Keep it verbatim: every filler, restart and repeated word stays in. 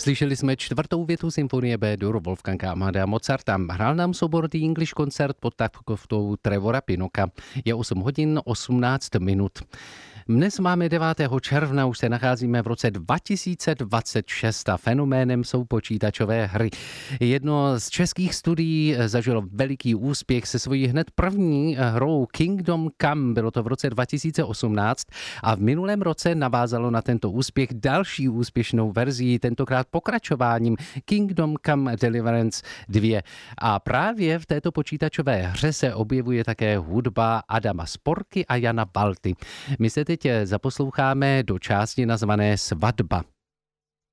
Slyšeli jsme čtvrtou větu symfonie B-dur Wolfganga Amadea Mozarta. Hrál nám soubor The English Concert pod taktovkou Trevora Pinnocka. Je osm hodin osmnáct minut. Dnes máme devátého června, už se nacházíme v roce dva tisíce dvacet šest a fenoménem jsou počítačové hry. Jedno z českých studií zažilo veliký úspěch se svojí hned první hrou Kingdom Come. Bylo to v roce dva tisíce osmnáct a v minulém roce navázalo na tento úspěch další úspěšnou verzí, tentokrát pokračováním Kingdom Come Deliverance dva. A právě v této počítačové hře se objevuje také hudba Adama Sporky a Jana Balty. My se teď zaposloucháme do části nazvané Svatba.